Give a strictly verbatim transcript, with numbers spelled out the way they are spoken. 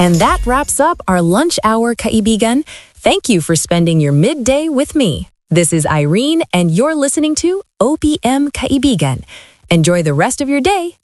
And that wraps up our lunch hour, kaibigan. Thank you for spending your midday with me. This is Irene, and you're listening to O P M Kaibigan. Enjoy the rest of your day.